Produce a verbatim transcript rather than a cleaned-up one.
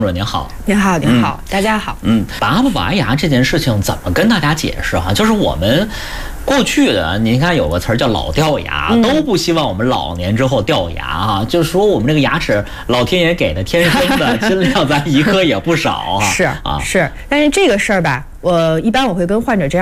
主任您好， 您好，您好，嗯、大家好。 嗯，拔不拔牙这件事情怎么跟大家解释哈、啊？就是我们过去的，您看有个词儿叫老掉牙，嗯、都不希望我们老年之后掉牙啊。就是说我们这个牙齿，老天爷给的天生的，尽量咱一颗也不少啊。 是啊，是。但是这个事儿吧，我一般我会跟患者这样。